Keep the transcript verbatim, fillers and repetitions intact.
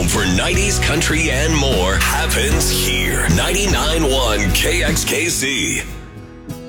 home for nineties, country, and more happens here. ninety-nine point one K X K C.